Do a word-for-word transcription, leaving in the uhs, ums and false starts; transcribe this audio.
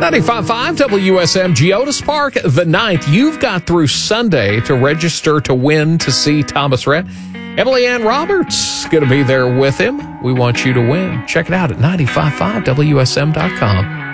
ninety-five point five W S M, Geodis Park, the ninth. You've got through Sunday to register to win to see Thomas Rhett. Emily Ann Roberts going to be there with him. We want you to win. Check it out at ninety-five point five W S M dot com.